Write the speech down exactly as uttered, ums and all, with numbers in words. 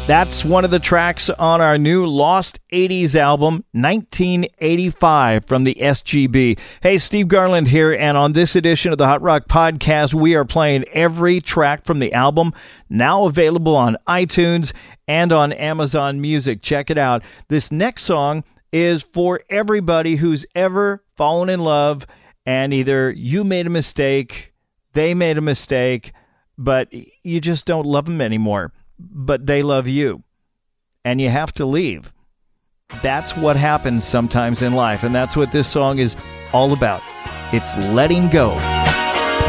That's one of the tracks on our new Lost eighties album, nineteen eighty-five, from the S G B. Hey, Steve Garland here, and on this edition of the Hot Rock Podcast, we are playing every track from the album, now available on iTunes and on Amazon Music. Check it out. This next song is for everybody who's ever fallen in love, and either you made a mistake, they made a mistake, but you just don't love them anymore. But they love you, and you have to leave. That's what happens sometimes in life, and that's what this song is all about. It's letting go.